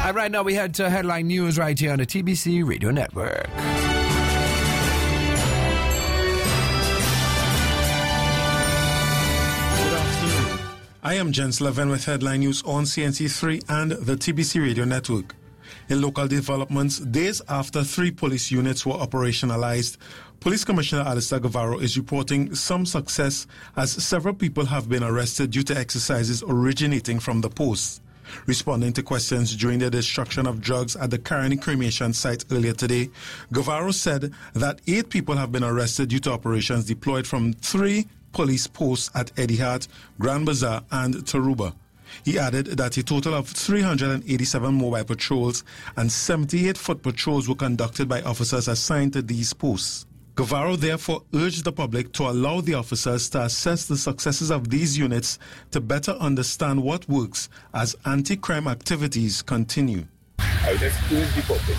And right now we head to headline news right here on the TBC Radio Network. I am Jens Levin with headline news on CNC3 and the TBC Radio Network. In local developments, days after 3 police units were operationalized, Police Commissioner Alistair Guevara is reporting some success as several people have been arrested due to exercises originating from the posts. Responding to questions during the destruction of drugs at the Caroni cremation site earlier today, Guevara said that 8 people have been arrested due to operations deployed from 3 police posts at Etihad, Grand Bazaar and Taruba. He added that a total of 387 mobile patrols and 78 foot patrols were conducted by officers assigned to these posts. Guevara therefore urged the public to allow the officers to assess the successes of these units to better understand what works as anti-crime activities continue. I would just urge the public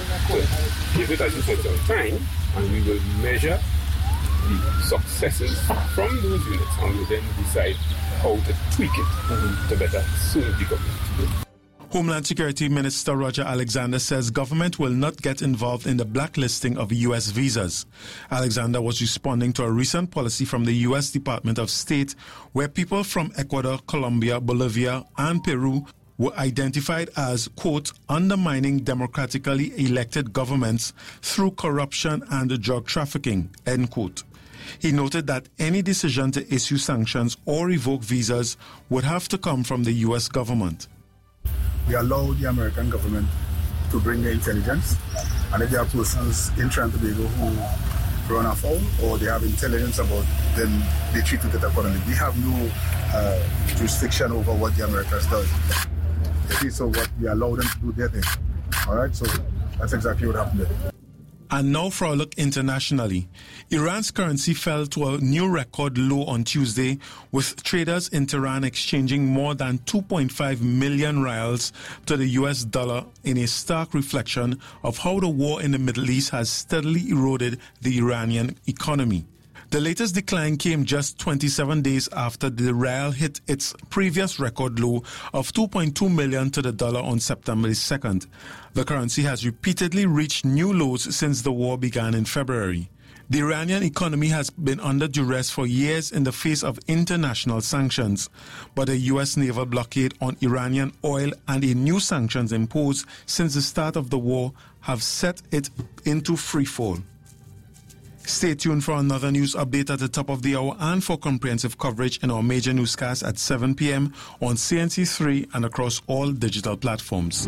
to give it as you said some time, and we will measure the successes from those units and will then decide how to tweak it to better serve the community. Homeland Security Minister Roger Alexander says government will not get involved in the blacklisting of U.S. visas. Alexander was responding to a recent policy from the U.S. Department of State where people from Ecuador, Colombia, Bolivia and Peru were identified as, quote, undermining democratically elected governments through corruption and drug trafficking, end quote. He noted that any decision to issue sanctions or revoke visas would have to come from the U.S. government. We allow the American government to bring the intelligence, and if there are persons in Trinidad and Tobago who run afoul or they have intelligence about, then they treat it accordingly. We have no jurisdiction over what the Americans does. Okay, so what we allow them to do their thing. All right, so that's exactly what happened there. And now for a look internationally. Iran's currency fell to a new record low on Tuesday, with traders in Tehran exchanging more than 2.5 million rials to the US dollar in a stark reflection of how the war in the Middle East has steadily eroded the Iranian economy. The latest decline came just 27 days after the rial hit its previous record low of 2.2 million to the dollar on September 2nd. The currency has repeatedly reached new lows since the war began in February. The Iranian economy has been under duress for years in the face of international sanctions, but a U.S. naval blockade on Iranian oil and a new sanctions imposed since the start of the war have set it into freefall. Stay tuned for another news update at the top of the hour and for comprehensive coverage in our major newscast at 7 p.m. on CNC3 and across all digital platforms.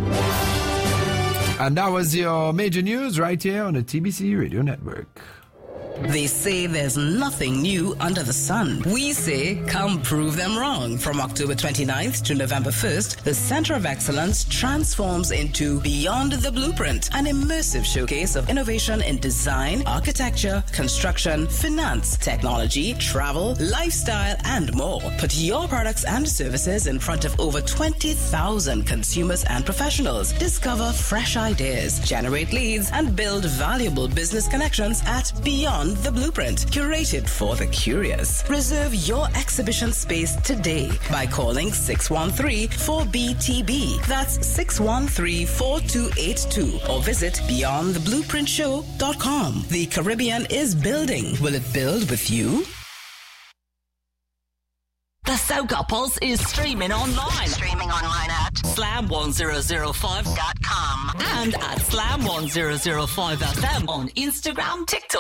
And that was your major news right here on the TBC Radio Network. They say there's nothing new under the sun. We say, come prove them wrong. From October 29th to November 1st, the Center of Excellence transforms into Beyond the Blueprint, an immersive showcase of innovation in design, architecture, construction, finance, technology, travel, lifestyle, and more. Put your products and services in front of over 20,000 consumers and professionals. Discover fresh ideas, generate leads, and build valuable business connections at Beyond the Blueprint, curated for the curious. Reserve your exhibition space today by calling 613-4BTB. That's 613-4282. Or visit beyondtheblueprintshow.com. The Caribbean is building. Will it build with you? The Soca Pulse is streaming online. Streaming online at Slam1005.com .com and at Slam1005 FM on Instagram, TikTok,